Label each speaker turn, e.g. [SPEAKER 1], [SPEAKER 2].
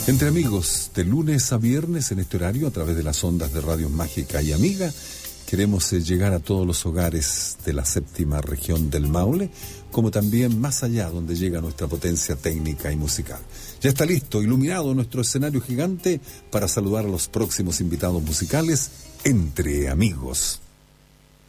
[SPEAKER 1] Entre amigos, de lunes a viernes en este horario, a través de las ondas de Radio Mágica y Amiga, queremos llegar a todos los hogares de la séptima región del Maule, como también más allá, donde llega nuestra potencia técnica y musical. Ya está listo, iluminado nuestro escenario gigante para saludar a los próximos invitados musicales Entre Amigos.